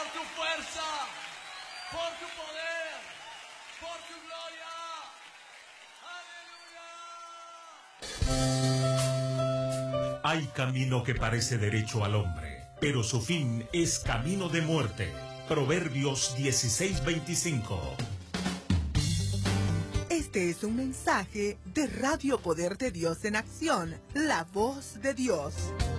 por tu fuerza, por tu poder, por tu gloria. ¡Aleluya! Hay camino que parece derecho al hombre, pero su fin es camino de muerte. Proverbios 16:25. Este es un mensaje de Radio Poder de Dios en Acción, la voz de Dios.